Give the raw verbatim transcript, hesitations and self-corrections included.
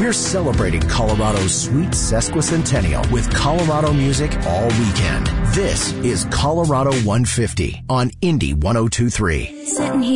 We're celebrating Colorado's sweet sesquicentennial with Colorado music all weekend. This is Colorado one fifty on Indy one oh two three.